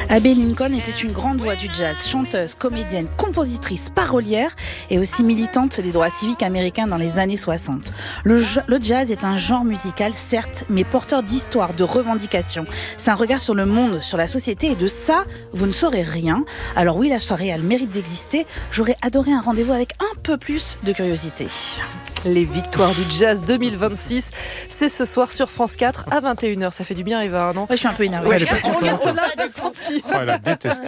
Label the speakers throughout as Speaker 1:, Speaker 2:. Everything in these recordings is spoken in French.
Speaker 1: Abbey Lincoln était une grande voix du jazz, chanteuse, comédienne, compositrice, parolière et aussi militante des droits civiques américains dans les années 60. Le jazz est un genre musical, certes, mais porteur d'histoire, de revendications. C'est un regard sur le monde, sur la société, et de ça, vous ne saurez rien. Alors oui, la soirée a le mérite d'exister. J'aurais adoré un rendez-vous avec un peu plus de curiosité.
Speaker 2: Les victoires du jazz 2026, c'est ce soir sur France 4 à 21h. Ça fait du bien, Eva, non ?
Speaker 1: Ouais, je suis un peu énervée.
Speaker 3: Ouais, elle est pas contente.
Speaker 2: On l'a senti.
Speaker 3: Oh, elle a détesté.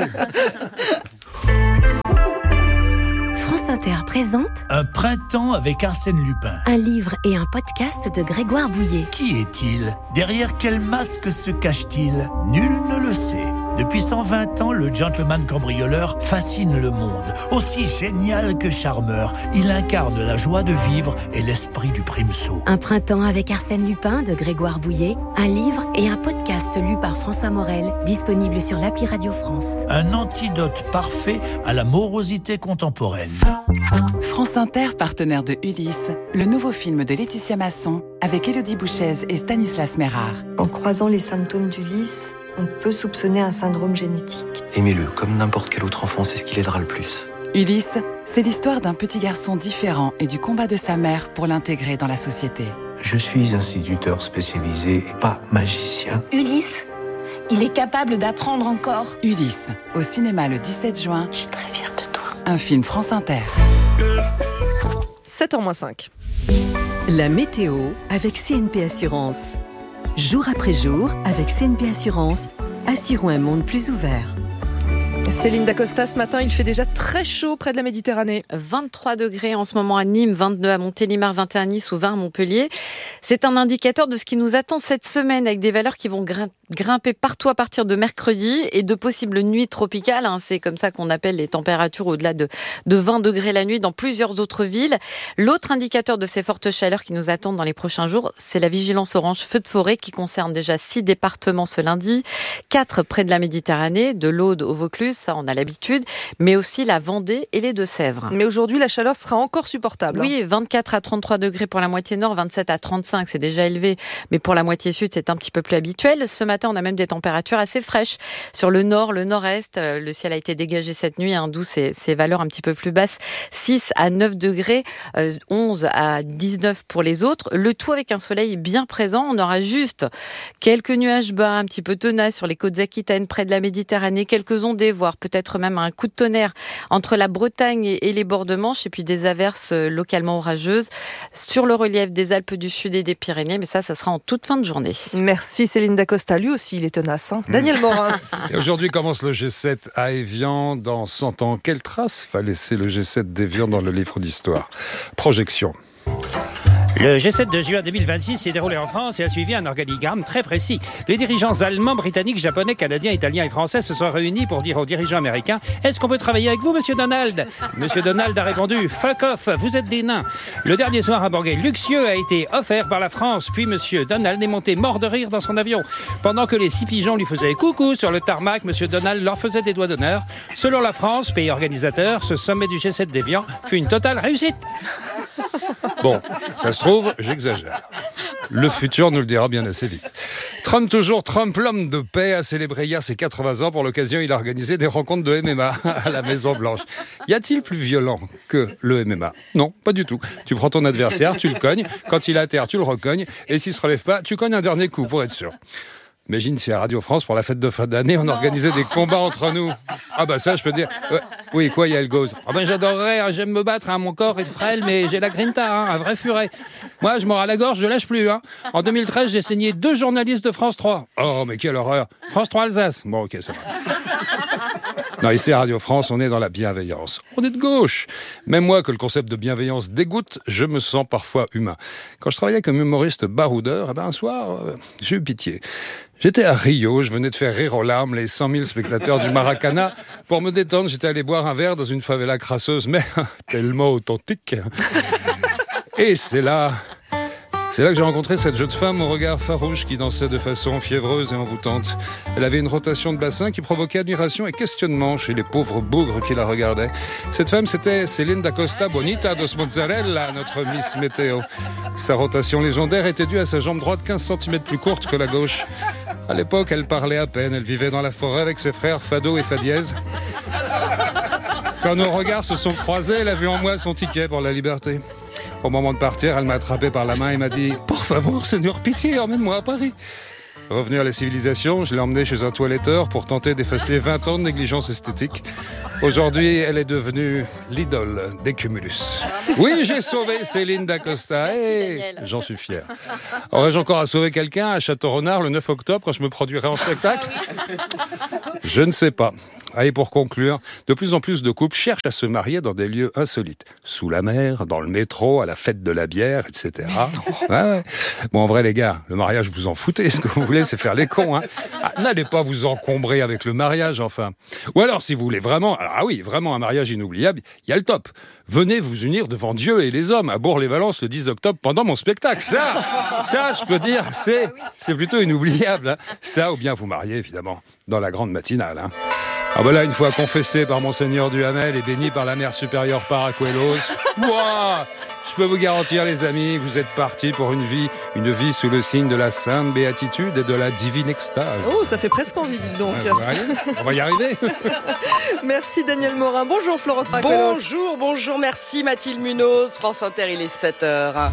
Speaker 4: France Inter présente
Speaker 5: Un printemps avec Arsène Lupin.
Speaker 4: un livre et un podcast de Grégoire Bouillet.
Speaker 5: Qui est-il ? Derrière quel masque se cache-t-il ? Nul ne le sait. Depuis 120 ans, le gentleman cambrioleur fascine le monde. Aussi génial que charmeur, il incarne la joie de vivre et l'esprit du primesaut.
Speaker 4: Un printemps avec Arsène Lupin de Grégoire Bouillet, un livre et un podcast lu par François Morel, disponible sur l'appli Radio France.
Speaker 5: Un antidote parfait à la morosité contemporaine.
Speaker 6: France Inter, partenaire de Ulysse, le nouveau film de Laetitia Masson avec Élodie Bouchez et Stanislas Mérard.
Speaker 7: En croisant les symptômes d'Ulysse, on peut soupçonner un syndrome génétique.
Speaker 8: Aimez-le, comme n'importe quel autre enfant, c'est ce qui l'aidera le plus.
Speaker 6: Ulysse, c'est l'histoire d'un petit garçon différent et du combat de sa mère pour l'intégrer dans la société.
Speaker 8: Je suis instituteur spécialisé et pas magicien.
Speaker 9: Ulysse, il est capable d'apprendre encore.
Speaker 6: Ulysse, au cinéma le 17 juin.
Speaker 9: Je suis très fière de toi.
Speaker 6: Un film France Inter.
Speaker 2: 7h-5.
Speaker 10: La météo avec CNP Assurance. Jour après jour, avec CNP Assurance, assurons un monde plus ouvert.
Speaker 2: Céline Dacosta, ce matin, il fait déjà très chaud près de la Méditerranée.
Speaker 11: 23 degrés en ce moment à Nîmes, 22 à Montélimar, 21 à Nice ou 20 à Montpellier. C'est un indicateur de ce qui nous attend cette semaine, avec des valeurs qui vont grimper partout à partir de mercredi et de possibles nuits tropicales. C'est comme ça qu'on appelle les températures au-delà de 20 degrés la nuit dans plusieurs autres villes. L'autre indicateur de ces fortes chaleurs qui nous attendent dans les prochains jours, c'est la vigilance orange feu de forêt qui concerne déjà 6 départements ce lundi, 4 près de la Méditerranée, de l'Aude au Vaucluse, ça on a l'habitude, mais aussi la Vendée et les Deux-Sèvres.
Speaker 2: Mais aujourd'hui, la chaleur sera encore supportable.
Speaker 11: Oui, 24 à 33 degrés pour la moitié nord, 27 à 35, c'est déjà élevé, mais pour la moitié sud, c'est un petit peu plus habituel. Ce matin, on a même des températures assez fraîches. Sur le nord, le nord-est, le ciel a été dégagé cette nuit, d'où ces valeurs un petit peu plus basses, 6 à 9 degrés, 11 à 19 pour les autres. Le tout avec un soleil bien présent. On aura juste quelques nuages bas, un petit peu tenaces sur les côtes aquitaines, près de la Méditerranée, quelques ondées, voire peut-être même un coup de tonnerre entre la Bretagne et les bords de Manche, et puis des averses localement orageuses sur le relief des Alpes du Sud et des Pyrénées, mais ça sera en toute fin de journée.
Speaker 2: Merci Céline Dacosta, lui aussi il est tenace. Daniel Morin.
Speaker 3: Et aujourd'hui commence le G7 à Évian dans 100 ans. Quelle trace va laisser le G7 d'Évian dans le livre d'histoire ? Projection.
Speaker 12: Le G7 de juin 2026 s'est déroulé en France et a suivi un organigramme très précis. Les dirigeants allemands, britanniques, japonais, canadiens, italiens et français se sont réunis pour dire aux dirigeants américains « Est-ce qu'on peut travailler avec vous, monsieur Donald ?» Monsieur Donald a répondu « Fuck off, vous êtes des nains ». Le dernier soir, un burger luxueux a été offert par la France. Puis monsieur Donald est monté mort de rire dans son avion. Pendant que les 6 pigeons lui faisaient coucou sur le tarmac, monsieur Donald leur faisait des doigts d'honneur. Selon la France, pays organisateur, ce sommet du G7 d'Évian fut une totale réussite.
Speaker 3: Bon, ça se trouve, j'exagère. Le futur nous le dira bien assez vite. Trump toujours, Trump, l'homme de paix, a célébré hier ses 80 ans. Pour l'occasion, il a organisé des rencontres de MMA à la Maison-Blanche. Y a-t-il plus violent que le MMA ? Non, pas du tout. Tu prends ton adversaire, tu le cognes. Quand il est à terre, tu le recognes. Et s'il se relève pas, tu cognes un dernier coup pour être sûr. Imagine si à Radio France, pour la fête de fin d'année, on organisait des combats entre nous. Ah bah ça, je peux dire... Oui, quoi, Yael Gauze ? Ah ben j'adorerais, j'aime me battre, mon corps est frêle, mais j'ai la grinta, un vrai furet. Moi, je mords à la gorge, je lâche plus. En 2013, j'ai saigné 2 journalistes de France 3. Oh, mais quelle horreur. France 3 Alsace. Bon, ok, ça va. Non, ici à Radio France, on est dans la bienveillance. On est de gauche. Même moi, que le concept de bienveillance dégoûte, je me sens parfois humain. Quand je travaillais comme humoriste baroudeur, un soir, j'ai eu pitié. J'étais à Rio, je venais de faire rire aux larmes les 100 000 spectateurs du Maracana. Pour me détendre, j'étais allé boire un verre dans une favela crasseuse, mais tellement authentique. Et c'est là que j'ai rencontré cette jeune femme au regard farouche qui dansait de façon fiévreuse et envoûtante. Elle avait une rotation de bassin qui provoquait admiration et questionnement chez les pauvres bougres qui la regardaient. Cette femme, c'était Céline Dacosta Bonita dos Mozzarella, notre Miss Météo. Sa rotation légendaire était due à sa jambe droite 15 cm plus courte que la gauche. À l'époque, elle parlait à peine. Elle vivait dans la forêt avec ses frères Fado et Fadiez. Quand nos regards se sont croisés, elle a vu en moi son ticket pour la liberté. Au moment de partir, elle m'a attrapé par la main et m'a dit « Por favor, Seigneur, pitié, emmène-moi à Paris ». Revenu à la civilisation, je l'ai emmenée chez un toiletteur pour tenter d'effacer 20 ans de négligence esthétique. Aujourd'hui, elle est devenue l'idole des cumulus. Oui, j'ai sauvé Céline d'Acosta. J'en suis fier. Aurais-je encore à sauver quelqu'un à Château-Renard le 9 octobre quand je me produirai en spectacle ? Je ne sais pas. Allez, pour conclure, de plus en plus de couples cherchent à se marier dans des lieux insolites. Sous la mer, dans le métro, à la fête de la bière, etc. Ouais. Bon, en vrai, les gars, le mariage, vous en foutez. Ce que vous voulez, c'est faire les cons. Hein. N'allez pas vous encombrer avec le mariage, enfin. Ou alors, si vous voulez vraiment, vraiment un mariage inoubliable, il y a le top. Venez vous unir devant Dieu et les hommes à Bourg-les-Valences le 10 octobre pendant mon spectacle. Ça, je peux dire, c'est plutôt inoubliable. Hein. Ça, ou bien vous marier, évidemment, dans la grande matinale. Hein. Ah ben là, une fois confessé par Monseigneur Duhamel et béni par la mère supérieure Paracuelos, je peux vous garantir, les amis, vous êtes partis pour une vie sous le signe de la sainte béatitude et de la divine extase.
Speaker 2: Oh, ça fait presque envie, dites donc.
Speaker 3: On va y arriver.
Speaker 2: Merci Daniel Morin. Bonjour Florence Paracuelos.
Speaker 13: Bonjour, merci Mathilde Munoz. France Inter, il est 7h.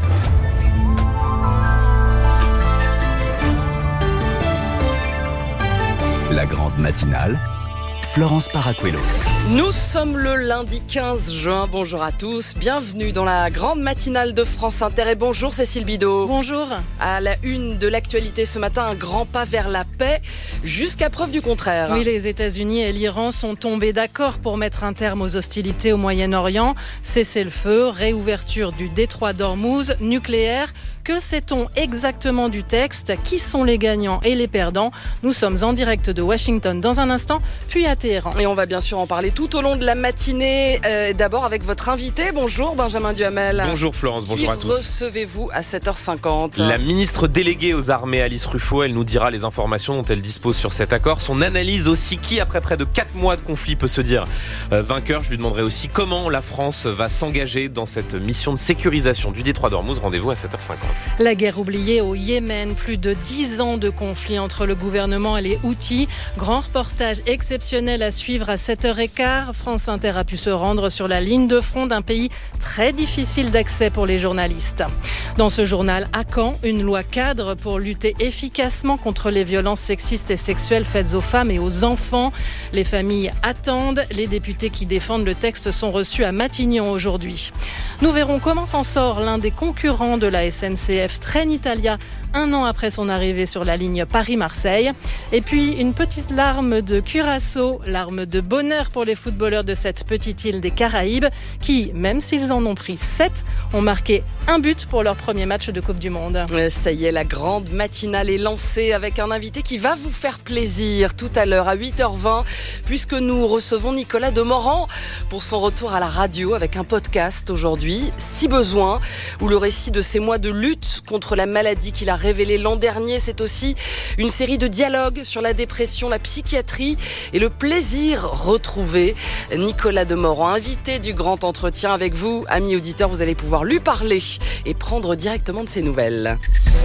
Speaker 14: La grande matinale, Florence Paracuelos.
Speaker 13: Nous sommes le lundi 15 juin. Bonjour à tous. Bienvenue dans la grande matinale de France Inter. Et bonjour Cécile Bidot.
Speaker 11: Bonjour.
Speaker 13: À la une de l'actualité ce matin, un grand pas vers la paix, jusqu'à preuve du contraire.
Speaker 15: Oui, les États-Unis et l'Iran sont tombés d'accord pour mettre un terme aux hostilités au Moyen-Orient. Cessez-le-feu, réouverture du détroit d'Ormuz, nucléaire. Que sait-on exactement du texte ? Qui sont les gagnants et les perdants ? Nous sommes en direct de Washington dans un instant, puis à Téhéran.
Speaker 13: Et on va bien sûr en parler tout au long de la matinée. D'abord avec votre invité. Bonjour Benjamin Duhamel.
Speaker 16: Bonjour Florence, bonjour à tous.
Speaker 13: Qui recevez-vous à 7h50 ?
Speaker 16: La ministre déléguée aux armées Alice Ruffo, elle nous dira les informations dont elle dispose sur cet accord. Son analyse aussi, qui après près de 4 mois de conflit peut se dire vainqueur. Je lui demanderai aussi comment la France va s'engager dans cette mission de sécurisation du détroit d'Ormuz. Rendez-vous à 7h50.
Speaker 15: La guerre oubliée au Yémen, plus de 10 ans de conflit entre le gouvernement et les Houthis. Grand reportage exceptionnel à suivre à 7h15. France Inter a pu se rendre sur la ligne de front d'un pays très difficile d'accès pour les journalistes. Dans ce journal, à Caen, une loi cadre pour lutter efficacement contre les violences sexistes et sexuelles faites aux femmes et aux enfants. Les familles attendent. Les députés qui défendent le texte sont reçus à Matignon aujourd'hui. Nous verrons comment s'en sort l'un des concurrents de la SNCF, Trenitalia, 1 an après son arrivée sur la ligne Paris-Marseille. Et puis, une petite larme de Curaçao, larme de bonheur pour les footballeurs de cette petite île des Caraïbes qui, même s'ils en ont pris 7, ont marqué un but pour leur premier match de Coupe du Monde.
Speaker 13: Ça y est, la grande matinale est lancée avec un invité qui va vous faire plaisir tout à l'heure à 8h20 puisque nous recevons Nicolas Demorand pour son retour à la radio avec un podcast aujourd'hui, Si besoin, où le récit de ses mois de lutte contre la maladie qu'il a révélé l'an dernier. C'est aussi une série de dialogues sur la dépression, la psychiatrie et le plaisir retrouvé. Nicolas Demorand, invité du grand entretien avec vous, amis auditeurs, vous allez pouvoir lui parler et prendre directement de ses nouvelles.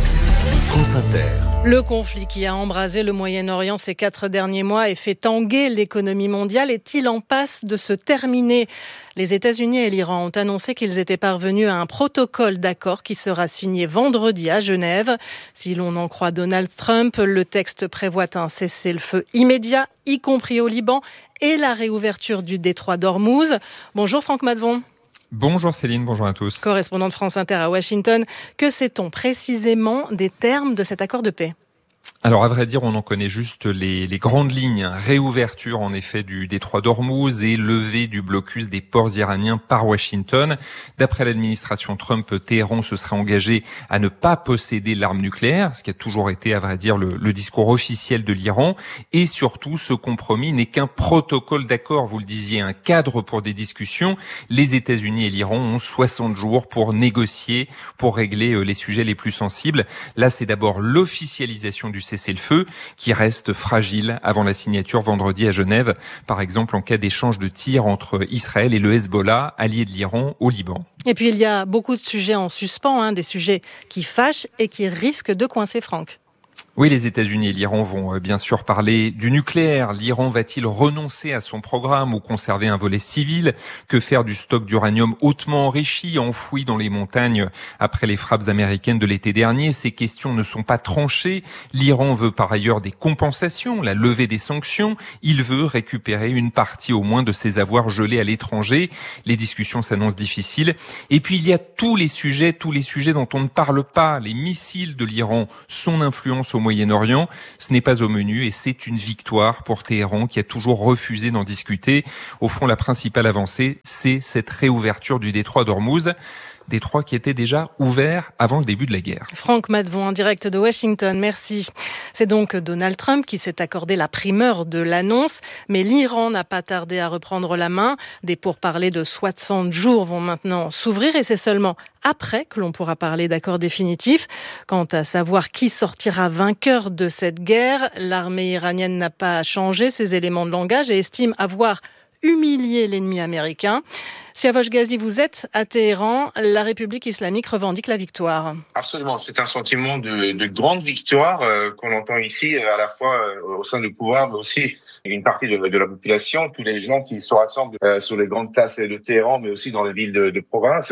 Speaker 14: France Inter.
Speaker 15: Le conflit qui a embrasé le Moyen-Orient ces 4 derniers mois et fait tanguer l'économie mondiale est-il en passe de se terminer ? Les États-Unis et l'Iran ont annoncé qu'ils étaient parvenus à un protocole d'accord qui sera signé vendredi à Genève. Si l'on en croit Donald Trump, le texte prévoit un cessez-le-feu immédiat, y compris au Liban, et la réouverture du détroit d'Ormuz. Bonjour Franck Madvon.
Speaker 17: Bonjour Céline, bonjour à tous.
Speaker 15: Correspondant de France Inter à Washington, que sait-on précisément des termes de cet accord de paix ?
Speaker 17: Alors, à vrai dire, on en connaît juste les grandes lignes. Réouverture, en effet, du détroit d'Ormuz et levée du blocus des ports iraniens par Washington. D'après l'administration Trump, Téhéran se serait engagé à ne pas posséder l'arme nucléaire, ce qui a toujours été, à vrai dire, le discours officiel de l'Iran. Et surtout, ce compromis n'est qu'un protocole d'accord, vous le disiez, un cadre pour des discussions. Les États-Unis et l'Iran ont 60 jours pour négocier, pour régler les sujets les plus sensibles. Là, c'est d'abord l'officialisation du cessez-le-feu qui reste fragile avant la signature vendredi à Genève, par exemple en cas d'échange de tirs entre Israël et le Hezbollah, allié de l'Iran au Liban.
Speaker 15: Et puis il y a beaucoup de sujets en suspens, des sujets qui fâchent et qui risquent de coincer Franck.
Speaker 17: Oui, les États-Unis et l'Iran vont bien sûr parler du nucléaire. L'Iran va-t-il renoncer à son programme ou conserver un volet civil ? Que faire du stock d'uranium hautement enrichi, enfoui dans les montagnes après les frappes américaines de l'été dernier ? Ces questions ne sont pas tranchées. L'Iran veut par ailleurs des compensations, la levée des sanctions. Il veut récupérer une partie au moins de ses avoirs gelés à l'étranger. Les discussions s'annoncent difficiles. Et puis il y a tous les sujets dont on ne parle pas. Les missiles de l'Iran, son influence au Moyen-Orient, ce n'est pas au menu et c'est une victoire pour Téhéran qui a toujours refusé d'en discuter. Au fond, la principale avancée, c'est cette réouverture du détroit d'Ormuz. Détroit qui était déjà ouvert avant le début de la guerre.
Speaker 15: Franck Madvon en direct de Washington, merci. C'est donc Donald Trump qui s'est accordé la primeur de l'annonce, mais l'Iran n'a pas tardé à reprendre la main. Des pourparlers de 60 jours vont maintenant s'ouvrir et c'est seulement après que l'on pourra parler d'accord définitif. Quant à savoir qui sortira vainqueur de cette guerre, l'armée iranienne n'a pas changé ses éléments de langage et estime avoir humilié l'ennemi américain. Siavash Ghazi, vous êtes à Téhéran. La République islamique revendique la victoire.
Speaker 18: Absolument, c'est un sentiment de grande victoire qu'on entend ici, à la fois au sein du pouvoir, mais aussi une partie de la population, tous les gens qui se rassemblent sur les grandes places de Téhéran, mais aussi dans les villes de province.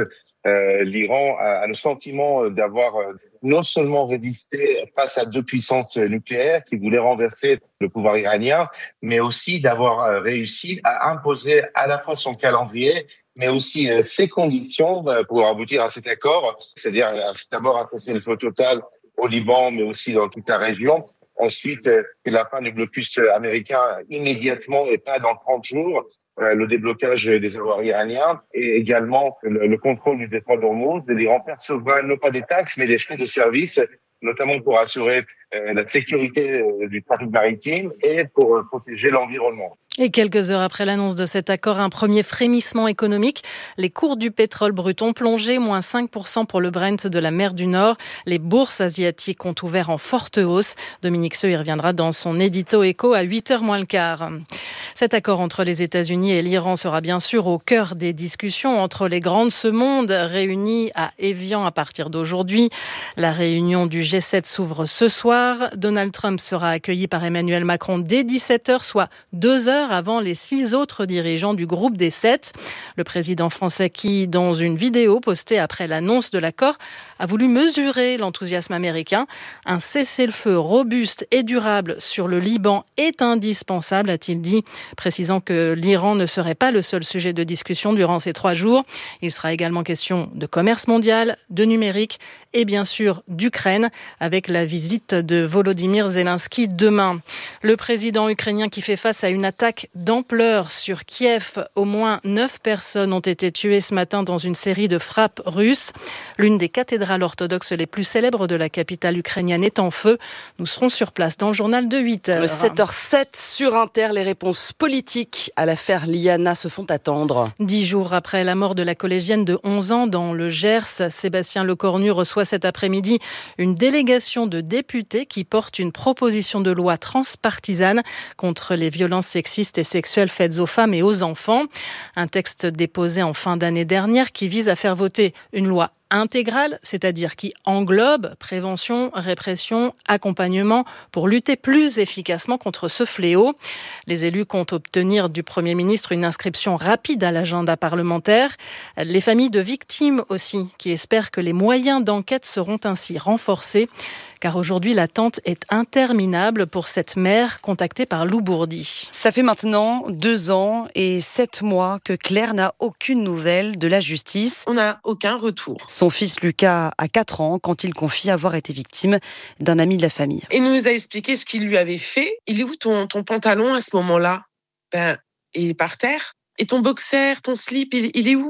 Speaker 18: L'Iran a le sentiment d'avoir non seulement résisté face à deux puissances nucléaires qui voulaient renverser le pouvoir iranien, mais aussi d'avoir réussi à imposer à la fois son calendrier, mais aussi ses conditions pour aboutir à cet accord, c'est-à-dire d'abord un cessez-le-feu total au Liban, mais aussi dans toute la région. Ensuite, la fin du blocus américain immédiatement et pas dans 30 jours. Le déblocage des avoirs iraniens et également le contrôle du détroit d'Ormuz. L'Iran percevra non pas des taxes, mais des frais de service, notamment pour assurer la sécurité du trafic maritime et pour protéger l'environnement.
Speaker 15: Et quelques heures après l'annonce de cet accord, un premier frémissement économique. Les cours du pétrole brut ont plongé, moins 5% pour le Brent de la mer du Nord. Les bourses asiatiques ont ouvert en forte hausse. Dominique Seux y reviendra dans son édito écho à 8h moins le quart. Cet accord entre les États-Unis et l'Iran sera bien sûr au cœur des discussions entre les grands de ce monde réunis à Évian à partir d'aujourd'hui. La réunion du G7 s'ouvre ce soir. Donald Trump sera accueilli par Emmanuel Macron dès 17h, soit 2 heures avant les 6 autres dirigeants du groupe des 7. Le président français qui, dans une vidéo postée après l'annonce de l'accord, a voulu mesurer l'enthousiasme américain. Un cessez-le-feu robuste et durable sur le Liban est indispensable, a-t-il dit, précisant que l'Iran ne serait pas le seul sujet de discussion durant ces 3 jours. Il sera également question de commerce mondial, de numérique et bien sûr d'Ukraine, avec la visite de Volodymyr Zelensky demain. Le président ukrainien qui fait face à une attaque d'ampleur sur Kiev. Au moins 9 personnes ont été tuées ce matin dans une série de frappes russes. L'une des cathédrales orthodoxes les plus célèbres de la capitale ukrainienne est en feu. Nous serons sur place dans le journal de 8h.
Speaker 13: 7h07 sur Inter, les réponses politiques à l'affaire Liana se font attendre.
Speaker 15: 10 jours après la mort de la collégienne de 11 ans dans le Gers, Sébastien Lecornu reçoit cet après-midi une délégation de députés qui porte une proposition de loi transpartisane contre les violences sexistes et sexuelles faites aux femmes et aux enfants. Un texte déposé en fin d'année dernière qui vise à faire voter une loi intégrale, c'est-à-dire qui englobe prévention, répression, accompagnement pour lutter plus efficacement contre ce fléau. Les élus comptent obtenir du Premier ministre une inscription rapide à l'agenda parlementaire. Les familles de victimes aussi, qui espèrent que les moyens d'enquête seront ainsi renforcés, car aujourd'hui l'attente est interminable pour cette mère contactée par Lou Bourdi.
Speaker 19: Ça fait maintenant 2 ans et 7 mois que Claire n'a aucune nouvelle de la justice.
Speaker 20: On n'a aucun retour.
Speaker 19: Son fils Lucas a 4 ans quand il confie avoir été victime d'un ami de la famille.
Speaker 20: Il nous a expliqué ce qu'il lui avait fait. Il est où ton pantalon à ce moment-là ? Il est par terre. Et ton boxer, ton slip, il est où ?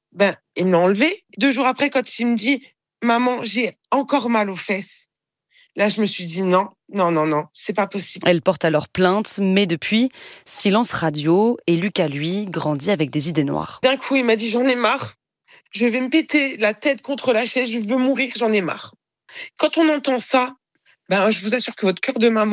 Speaker 20: Il me l'a enlevé. 2 jours après, quand il me dit « Maman, j'ai encore mal aux fesses », là, je me suis dit non, c'est pas possible.
Speaker 19: Elle porte alors plainte, mais depuis, silence radio. Et Lucas, lui, grandit avec des idées noires.
Speaker 20: D'un coup, il m'a dit « J'en ai marre. Je vais me péter la tête contre la chaise, je veux mourir, j'en ai marre. » Quand on entend ça, je vous assure que votre cœur de maman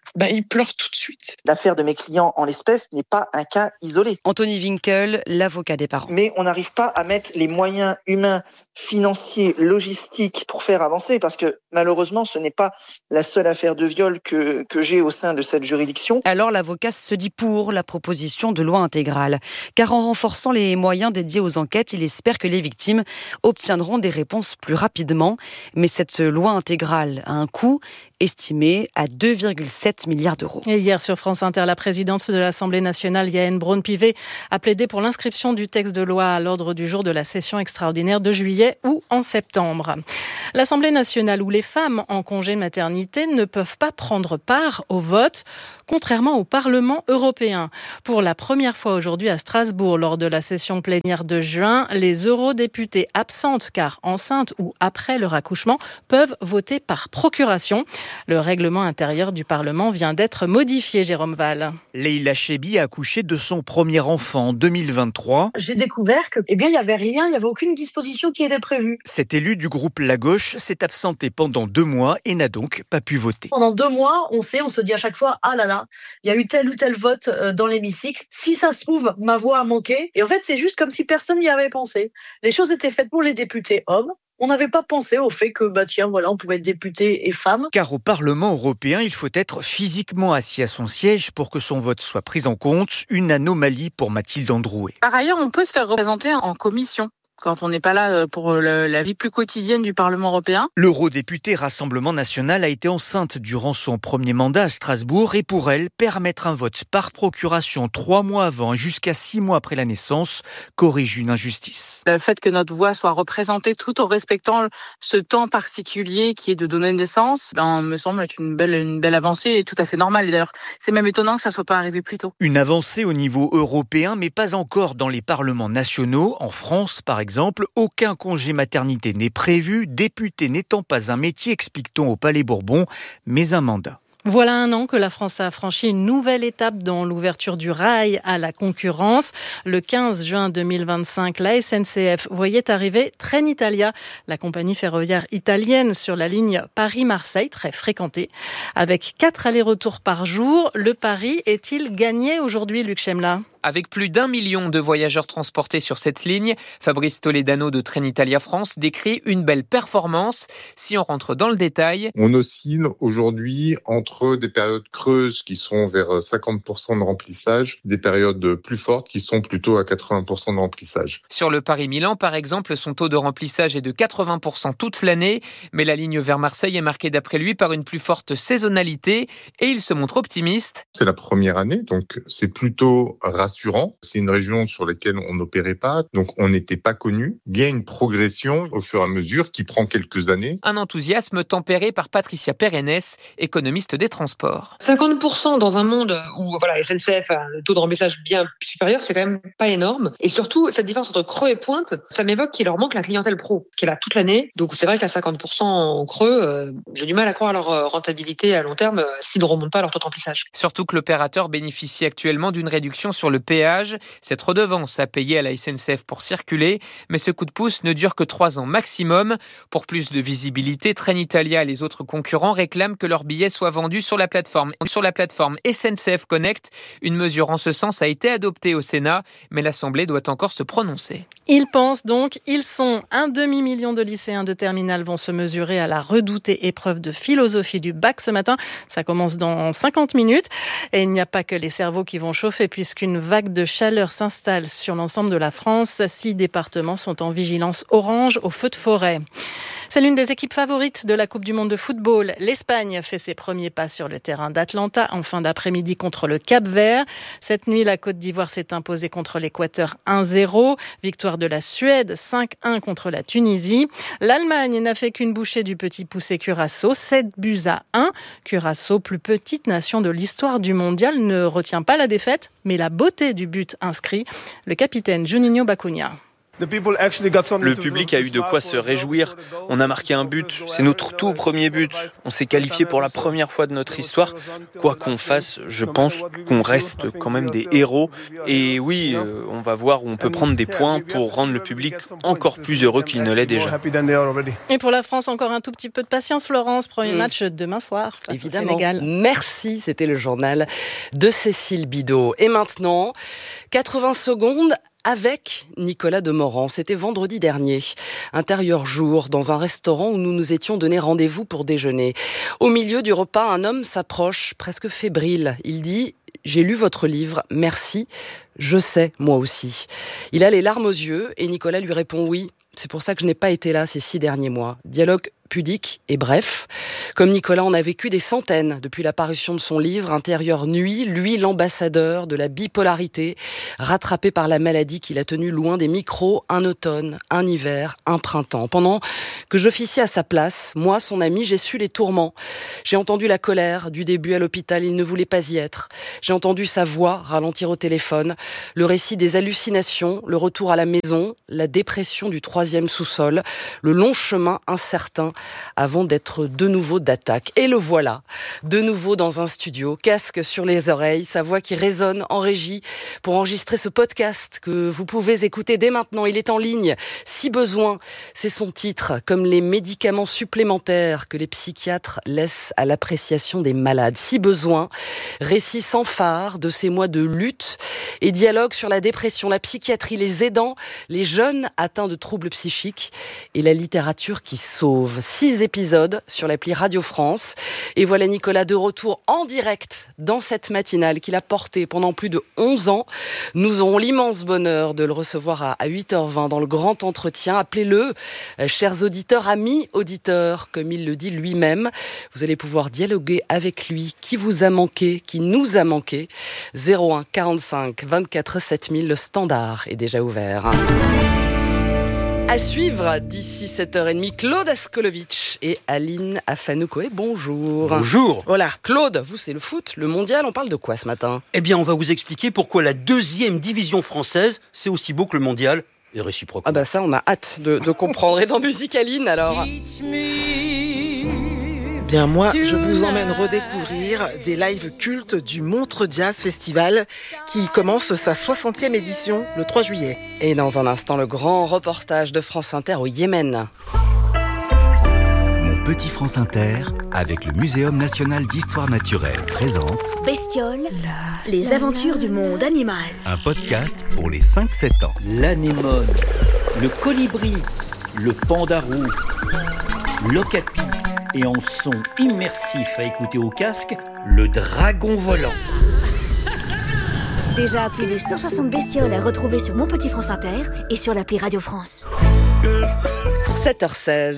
Speaker 20: il pleure tout de suite.
Speaker 21: L'affaire de mes clients en l'espèce n'est pas un cas isolé.
Speaker 19: Anthony Winkel, l'avocat des parents.
Speaker 21: Mais on n'arrive pas à mettre les moyens humains, financiers, logistiques pour faire avancer, parce que malheureusement, ce n'est pas la seule affaire de viol que j'ai au sein de cette juridiction.
Speaker 19: Alors l'avocat se dit pour la proposition de loi intégrale, car en renforçant les moyens dédiés aux enquêtes, il espère que les victimes obtiendront des réponses plus rapidement. Mais cette loi intégrale a un coût estimé à 2,7 milliards d'euros.
Speaker 15: Et hier sur France Inter, la présidente de l'Assemblée nationale, Yaël Braun-Pivet, a plaidé pour l'inscription du texte de loi à l'ordre du jour de la session extraordinaire de juillet ou en septembre. L'Assemblée nationale, où les femmes en congé maternité ne peuvent pas prendre part au vote, contrairement au Parlement européen. Pour la première fois aujourd'hui à Strasbourg, lors de la session plénière de juin, les eurodéputés absentes car enceintes ou après leur accouchement peuvent voter par procuration. Le règlement intérieur du Parlement vient d'être modifié, Jérôme Val.
Speaker 22: Leïla Chebbi a accouché de son premier enfant en 2023.
Speaker 23: J'ai découvert que, il n'y avait rien, il n'y avait aucune disposition qui était prévue.
Speaker 22: Cette élue du groupe La Gauche s'est absentée pendant 2 mois et n'a donc pas pu voter.
Speaker 23: Pendant 2 mois, on se dit à chaque fois, ah là là, il y a eu tel ou tel vote dans l'hémicycle. Si ça se trouve, ma voix a manqué. Et en fait, c'est juste comme si personne n'y avait pensé. Les choses étaient faites pour les députés hommes. On n'avait pas pensé au fait que, on pouvait être député et femme.
Speaker 22: Car au Parlement européen, il faut être physiquement assis à son siège pour que son vote soit pris en compte. Une anomalie pour Mathilde Androuet.
Speaker 24: Par ailleurs, on peut se faire représenter en commission quand on n'est pas là pour la vie plus quotidienne du Parlement européen.
Speaker 22: L'eurodéputée Rassemblement National a été enceinte durant son premier mandat à Strasbourg et pour elle, permettre un vote par procuration 3 mois avant jusqu'à 6 mois après la naissance corrige une injustice.
Speaker 24: Le fait que notre voix soit représentée tout en respectant ce temps particulier qui est de donner naissance, me semble être une belle avancée et tout à fait normale. Et d'ailleurs, c'est même étonnant que ça ne soit pas arrivé plus tôt.
Speaker 22: Une avancée au niveau européen, mais pas encore dans les parlements nationaux. En France, par exemple, aucun congé maternité n'est prévu, député n'étant pas un métier, explique-t-on au Palais Bourbon, mais un mandat.
Speaker 15: Voilà 1 an que la France a franchi une nouvelle étape dans l'ouverture du rail à la concurrence. Le 15 juin 2025, la SNCF voyait arriver Trenitalia, la compagnie ferroviaire italienne sur la ligne Paris-Marseille, très fréquentée. Avec 4 allers-retours par jour, le pari est-il gagné aujourd'hui, Luc Chemla ?
Speaker 25: Avec plus d'1 million de voyageurs transportés sur cette ligne, Fabrice Toledano de Trenitalia France décrit une belle performance. Si on rentre dans le détail,
Speaker 26: on oscille aujourd'hui entre des périodes creuses qui sont vers 50% de remplissage, des périodes plus fortes qui sont plutôt à 80% de remplissage.
Speaker 25: Sur le Paris-Milan, par exemple, son taux de remplissage est de 80% toute l'année, mais la ligne vers Marseille est marquée d'après lui par une plus forte saisonnalité et il se montre optimiste.
Speaker 26: C'est la première année, donc c'est plutôt rassurant. C'est une région sur laquelle on n'opérait pas, donc on n'était pas connu. Il y a une progression au fur et à mesure qui prend quelques années.
Speaker 25: Un enthousiasme tempéré par Patricia Perennes, économiste des transports.
Speaker 27: 50% dans un monde où SNCF a un taux de remplissage bien supérieur, c'est quand même pas énorme. Et surtout, cette différence entre creux et pointe, ça m'évoque qu'il leur manque la clientèle pro, qui est là toute l'année. Donc c'est vrai qu'à 50% en creux, j'ai du mal à croire à leur rentabilité à long terme s'ils ne remontent pas leur taux de remplissage.
Speaker 25: Surtout que l'opérateur bénéficie actuellement d'une réduction sur le péage. Cette redevance à payer à la SNCF pour circuler, mais ce coup de pouce ne dure que 3 ans maximum. Pour plus de visibilité, Trenitalia et les autres concurrents réclament que leurs billets soient vendus sur la plateforme SNCF Connect. Une mesure en ce sens a été adoptée au Sénat, mais l'Assemblée doit encore se prononcer.
Speaker 15: Ils pensent donc, ils sont 1 demi-million de lycéens de terminale vont se mesurer à la redoutée épreuve de philosophie du bac ce matin. Ça commence dans 50 minutes. Et il n'y a pas que les cerveaux qui vont chauffer puisqu'une vague de chaleur s'installe sur l'ensemble de la France. 6 départements sont en vigilance orange au feu de forêt. C'est l'une des équipes favorites de la Coupe du Monde de football. L'Espagne fait ses premiers pas sur le terrain d'Atlanta en fin d'après-midi contre le Cap-Vert. Cette nuit, la Côte d'Ivoire s'est imposée contre l'Équateur 1-0. Victoire de la Suède 5-1 contre la Tunisie. L'Allemagne n'a fait qu'une bouchée du petit poussé Curaçao, 7-1. Curaçao, plus petite nation de l'histoire du mondial, ne retient pas la défaite, mais la beauté du but inscrit. Le capitaine Juninho Bacunha.
Speaker 1: Le public a eu de quoi se réjouir. On a marqué un but. C'est notre tout premier but. On s'est qualifié pour la première fois de notre histoire. Quoi qu'on fasse, je pense qu'on reste quand même des héros. Et oui, on va voir où on peut prendre des points pour rendre le public encore plus heureux qu'il ne l'est déjà.
Speaker 15: Et pour la France, encore un tout petit peu de patience, Florence. Premier match demain soir face
Speaker 13: Évidemment.
Speaker 15: au Sénégal.
Speaker 13: Merci, c'était le journal de Cécile Bidot. Et maintenant, 80 secondes avec Nicolas Demorand. C'était vendredi dernier. Intérieur jour, dans un restaurant où nous nous étions donné rendez-vous pour déjeuner. Au milieu du repas, un homme s'approche, presque fébrile. Il dit « J'ai lu votre livre, merci, je sais, moi aussi ». Il a les larmes aux yeux et Nicolas lui répond « Oui, c'est pour ça que je n'ai pas été là ces 6 derniers mois ». Dialogue pudique et bref. Comme Nicolas en a vécu des centaines depuis la parution de son livre Intérieur nuit, lui l'ambassadeur de la bipolarité, rattrapé par la maladie qui l'a tenu loin des micros un automne, un hiver, un printemps. Pendant que j'officiais à sa place, moi, son ami, j'ai su les tourments. J'ai entendu la colère du début à l'hôpital, il ne voulait pas y être. J'ai entendu sa voix ralentir au téléphone, le récit des hallucinations, le retour à la maison, la dépression du 3e sous-sol, le long chemin incertain avant d'être de nouveau d'attaque. Et le voilà, de nouveau dans un studio, casque sur les oreilles, sa voix qui résonne en régie pour enregistrer ce podcast que vous pouvez écouter dès maintenant. Il est en ligne, si besoin. C'est son titre, comme les médicaments supplémentaires que les psychiatres laissent à l'appréciation des malades. Si besoin, récit sans phare de ces mois de lutte et dialogue sur la dépression, la psychiatrie, les aidants, les jeunes atteints de troubles psychiques et la littérature qui sauve. 6 épisodes sur l'appli Radio France. Et voilà Nicolas de retour en direct dans cette matinale qu'il a portée pendant plus de 11 ans. Nous aurons l'immense bonheur de le recevoir à 8h20 dans le grand entretien. Appelez-le, chers auditeurs, amis auditeurs, comme il le dit lui-même. Vous allez pouvoir dialoguer avec lui. Qui vous a manqué, qui nous a manqué. 01 45 24 7000, le standard est déjà ouvert. À suivre d'ici 7h30, Claude Askolovitch et Aline Afanoukoé. Bonjour.
Speaker 4: Bonjour.
Speaker 13: Voilà, Claude, vous c'est le foot, le mondial, on parle de quoi ce matin ?
Speaker 4: Eh bien, on va vous expliquer pourquoi la 2e division française, c'est aussi beau que le mondial, et réciproquement.
Speaker 13: Ah bah ça, on a hâte de comprendre. Et dans Musique Aline, alors ?
Speaker 5: Bien moi, je vous emmène redécouvrir des lives cultes du Montreux Jazz Festival qui commence sa 60e édition le 3 juillet.
Speaker 13: Et dans un instant, le grand reportage de France Inter au Yémen.
Speaker 14: Mon petit France Inter, avec le Muséum national d'histoire naturelle, présente
Speaker 6: Bestioles, les aventures du monde animal.
Speaker 14: Un podcast pour les 5-7 ans.
Speaker 7: L'anémone, le colibri, le pandarou, l'okapi. Et en son immersif à écouter au casque, le dragon volant.
Speaker 6: Déjà plus de 160 bestioles à retrouver sur Mon Petit France Inter et sur l'appli Radio France.
Speaker 13: 7h16.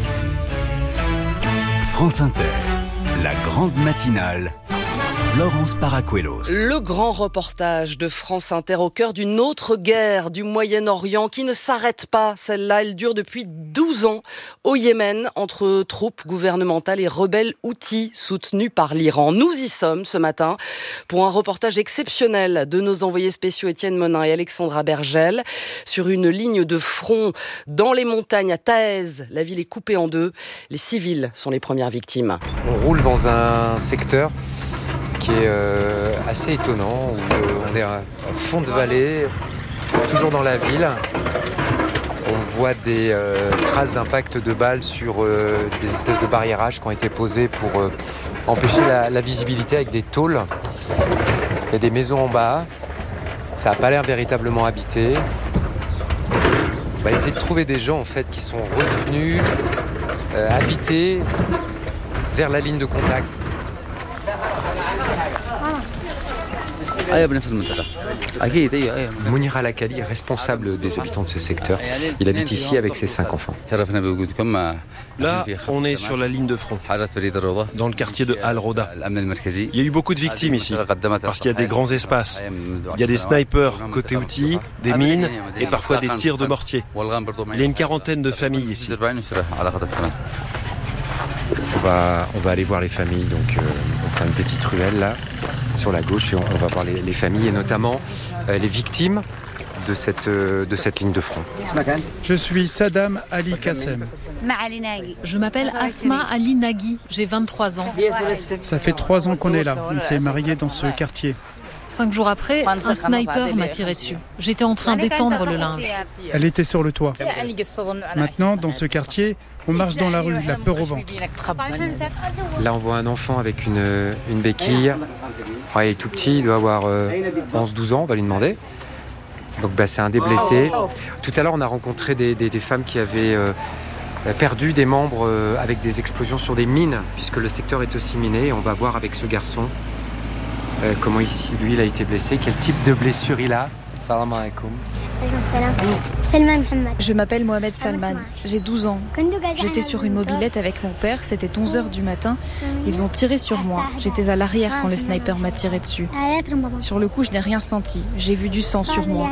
Speaker 14: France Inter, la grande matinale. Florence Paracuelos.
Speaker 13: Le grand reportage de France Inter au cœur d'une autre guerre du Moyen-Orient qui ne s'arrête pas. Celle-là, elle dure depuis 12 ans au Yémen entre troupes gouvernementales et rebelles houthis soutenus par l'Iran. Nous y sommes ce matin pour un reportage exceptionnel de nos envoyés spéciaux Étienne Monin et Alexandra Bergel sur une ligne de front dans les montagnes à Taez. La ville est coupée en deux. Les civils sont les premières victimes.
Speaker 8: On roule dans un secteur qui est assez étonnant, où on est à fond de vallée, toujours dans la ville. On voit des traces d'impact de balles sur des espèces de barriérages qui ont été posés pour empêcher la visibilité avec des tôles. Il y a des maisons en bas, ça n'a pas l'air véritablement habité. On va essayer de trouver des gens en fait, qui sont revenus habités vers la ligne de contact. Mounir Al-Akali est responsable des habitants de ce secteur. Il habite ici avec ses 5 enfants.
Speaker 1: Là, on est sur la ligne de front, dans le quartier de Al-Roda. Il y a eu beaucoup de victimes ici, parce qu'il y a des grands espaces. Il y a des snipers côté outils, des mines et parfois des tirs de mortier. Il y a une quarantaine de familles ici.
Speaker 8: On va aller voir les familles, donc on prend une petite ruelle là, sur la gauche, et on va voir les familles, et notamment les victimes de cette ligne de front.
Speaker 2: Je suis Saddam Ali Kassem.
Speaker 15: Je m'appelle Asma Ali Nagui, j'ai 23 ans.
Speaker 2: Ça fait 3 ans qu'on est là. On s'est mariés dans ce quartier.
Speaker 15: 5 jours après, un sniper m'a tiré dessus. J'étais en train d'étendre le linge.
Speaker 2: Elle était sur le toit. Maintenant, dans ce quartier, on marche dans la rue, la peur au ventre.
Speaker 8: Là, on voit un enfant avec une béquille. Ouais, il est tout petit, il doit avoir 11-12 ans, on va lui demander. Donc c'est un des blessés. Tout à l'heure, on a rencontré des femmes qui avaient perdu des membres avec des explosions sur des mines, puisque le secteur est aussi miné. Et on va voir avec ce garçon comment ici, lui, il a été blessé, quel type de blessure il a. Salam alaikum.
Speaker 3: Je m'appelle Mohamed Salman, j'ai 12 ans. J'étais sur une mobilette avec mon père, c'était 11h du matin. Ils ont tiré sur moi. J'étais à l'arrière quand le sniper m'a tiré dessus. Sur le coup, je n'ai rien senti. J'ai vu du sang sur moi.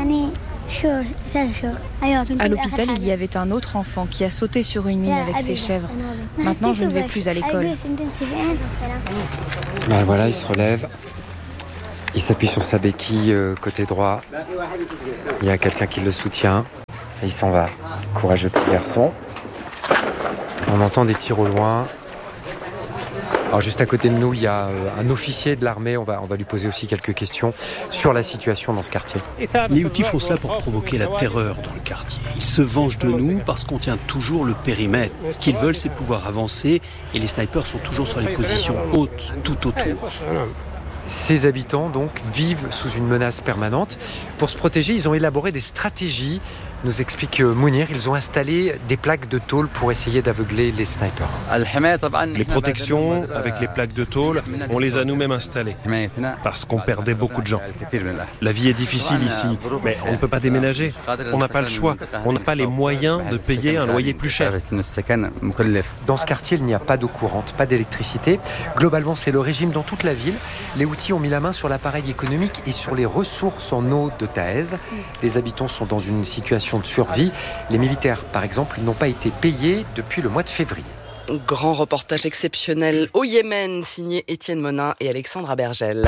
Speaker 3: À l'hôpital, il y avait un autre enfant qui a sauté sur une mine avec ses chèvres. Maintenant, je ne vais plus à l'école.
Speaker 8: Voilà, il se relève. Il s'appuie sur sa béquille côté droit. Il y a quelqu'un qui le soutient. Et il s'en va. Courageux petit garçon. On entend des tirs au loin. Alors juste à côté de nous, il y a un officier de l'armée. On va lui poser aussi quelques questions sur la situation dans ce quartier.
Speaker 9: Les Houthis font cela pour provoquer la terreur dans le quartier. Ils se vengent de nous parce qu'on tient toujours le périmètre. Ce qu'ils veulent, c'est pouvoir avancer. Et les snipers sont toujours sur les positions hautes, tout autour.
Speaker 8: Ces habitants, donc, vivent sous une menace permanente. Pour se protéger, ils ont élaboré des stratégies, nous explique Mounir. Ils ont installé des plaques de tôle pour essayer d'aveugler les snipers.
Speaker 10: Les protections avec les plaques de tôle, on les a nous-mêmes installées, parce qu'on perdait beaucoup de gens. La vie est difficile ici, mais on ne peut pas déménager. On n'a pas le choix. On n'a pas les moyens de payer un loyer plus cher.
Speaker 8: Dans ce quartier, il n'y a pas d'eau courante, pas d'électricité. Globalement, c'est le régime dans toute la ville. Les Houthis ont mis la main sur l'appareil économique et sur les ressources en eau de Taez. Les habitants sont dans une situation de survie. Les militaires, par exemple, n'ont pas été payés depuis le mois de février.
Speaker 13: Grand reportage exceptionnel au Yémen, signé Étienne Monin et Alexandra Bergel.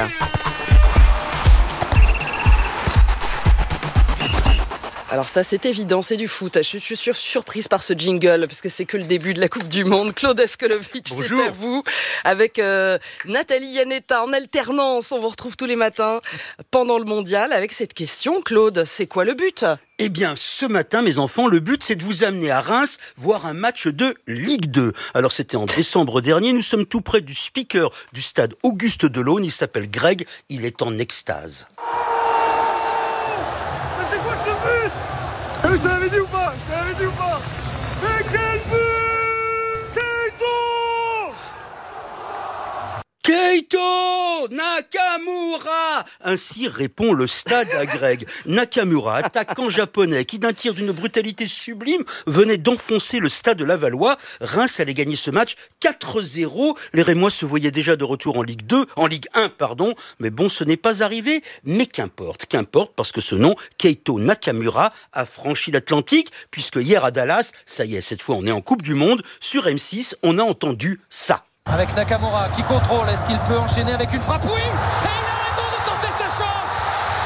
Speaker 13: Alors ça, c'est évident, c'est du foot. Je suis surprise par ce jingle, parce que c'est que le début de la Coupe du Monde. Claude Escolovic, c'est à vous. Avec Nathalie Yanetta en alternance. On vous retrouve tous les matins pendant le Mondial avec cette question. Claude, c'est quoi le but ?
Speaker 4: Eh bien, ce matin, mes enfants, le but, c'est de vous amener à Reims voir un match de Ligue 2. Alors, c'était en décembre dernier. Nous sommes tout près du speaker du stade Auguste Delaune. Il s'appelle Greg. Il est en extase.
Speaker 11: Je te l'avais dit ou pas? Mais quel but!
Speaker 4: Keito Nakamura! Ainsi répond le stade à Greg. Nakamura, attaquant japonais, qui d'un tir d'une brutalité sublime venait d'enfoncer le stade de Lavallois. Reims allait gagner ce match 4-0. Les Rémois se voyaient déjà de retour en Ligue 1, mais bon, ce n'est pas arrivé. Mais qu'importe, parce que ce nom, Keito Nakamura, a franchi l'Atlantique, puisque hier à Dallas, ça y est, cette fois on est en Coupe du Monde, sur M6, on a entendu ça.
Speaker 12: Avec Nakamura qui contrôle, est-ce qu'il peut enchaîner avec une frappe? Oui! Et il a raison de tenter sa chance!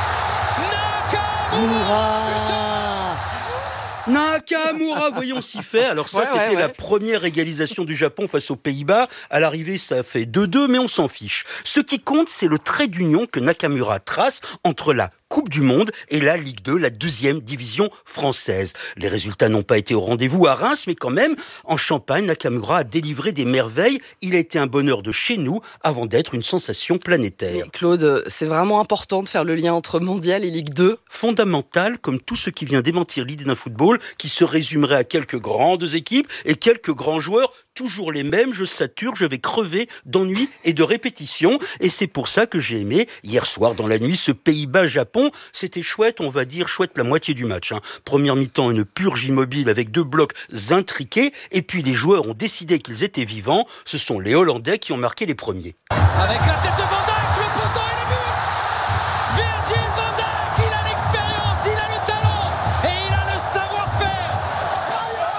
Speaker 4: Nakamura, voyons s'y fait. Alors ça, c'était la première égalisation du Japon face aux Pays-Bas. À l'arrivée, ça fait 2-2, mais on s'en fiche. Ce qui compte, c'est le trait d'union que Nakamura trace entre la Coupe du Monde et la Ligue 2, la deuxième division française. Les résultats n'ont pas été au rendez-vous à Reims, mais quand même, en Champagne, Nakamura a délivré des merveilles. Il a été un bonheur de chez nous avant d'être une sensation planétaire.
Speaker 13: Mais Claude, c'est vraiment important de faire le lien entre Mondial et Ligue 2.
Speaker 4: Fondamental, comme tout ce qui vient démentir l'idée d'un football qui se résumerait à quelques grandes équipes et quelques grands joueurs, toujours les mêmes. Je sature, je vais crever d'ennui et de répétition. Et c'est pour ça que j'ai aimé, hier soir dans la nuit, ce Pays-Bas-Japon. C'était chouette, on va dire chouette la moitié du match. Première mi-temps, une purge immobile avec 2 blocs intriqués. Et puis les joueurs ont décidé qu'ils étaient vivants. Ce sont les Hollandais qui ont marqué les premiers.
Speaker 12: Avec la tête de Van Dijk, le poteau et le but! Virgil Van Dijk, il a l'expérience, il a le talent et il a le savoir-faire!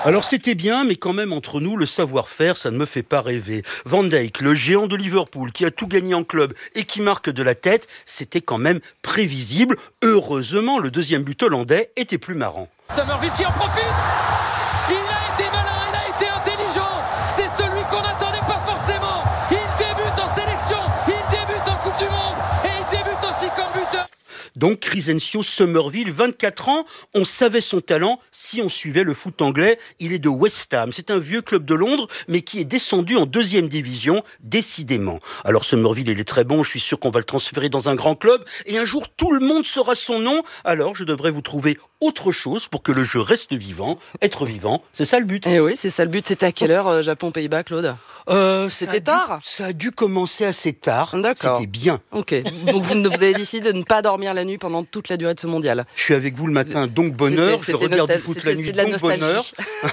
Speaker 4: Alors c'était bien, mais quand même entre nous, le savoir-faire, ça ne me fait pas rêver. Van Dijk, le géant de Liverpool, qui a tout gagné en club et qui marque de la tête, c'était quand même prévisible. Heureusement, le deuxième but hollandais était plus marrant.
Speaker 12: Summerville qui en profite. Il a été malin, il a été intelligent. C'est celui qu'on n'attendait pas forcément. Il débute en sélection, il débute en Coupe du Monde et il débute aussi comme buteur.
Speaker 4: Donc Crysencio Summerville, 24 ans, on savait son talent si on suivait le foot anglais. Il est de West Ham, c'est un vieux club de Londres, mais qui est descendu en 2e division, décidément. Alors Summerville, il est très bon, je suis sûr qu'on va le transférer dans un grand club, et un jour tout le monde saura son nom, alors je devrais vous trouver autre chose pour que le jeu reste vivant. Être vivant, c'est ça le but.
Speaker 13: Eh oui, c'est ça le but. C'était à quelle heure, Japon-Pays-Bas, Claude ? C'était tard ?
Speaker 4: Ça a dû commencer assez tard.
Speaker 13: D'accord.
Speaker 4: C'était bien.
Speaker 13: Ok. Donc vous avez décidé de ne pas dormir la nuit pendant toute la durée de ce mondial.
Speaker 4: Je suis avec vous le matin, donc bonheur. Je regarde du foot la nuit, donc bonheur.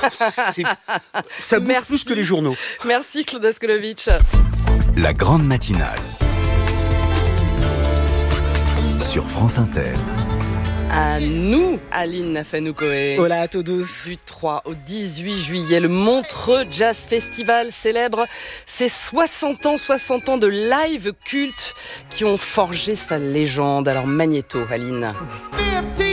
Speaker 4: Ça bouffe plus que les journaux.
Speaker 13: Merci Claude Askolovitch.
Speaker 14: La grande matinale sur France Inter.
Speaker 13: À nous, Aline Nafanoukoé.
Speaker 5: Hola à tous.
Speaker 13: Du 3 au 18 juillet, le Montreux Jazz Festival célèbre ses 60 ans de live culte qui ont forgé sa légende. Alors Magnéto, Aline.